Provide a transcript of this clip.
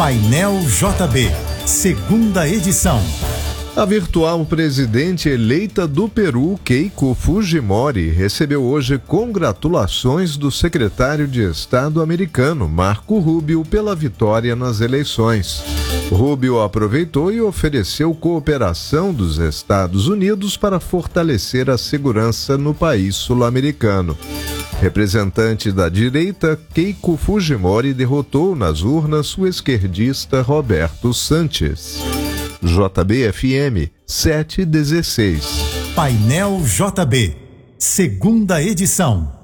Painel JB, segunda edição. A virtual presidente eleita do Peru, Keiko Fujimori, recebeu hoje congratulações do secretário de Estado americano, Marco Rubio, pela vitória nas eleições. Rubio aproveitou e ofereceu cooperação dos Estados Unidos para fortalecer a segurança no país sul-americano. Representante da direita, Keiko Fujimori derrotou nas urnas o esquerdista Roberto Sanches. JB-FM 716. Painel JB, segunda edição.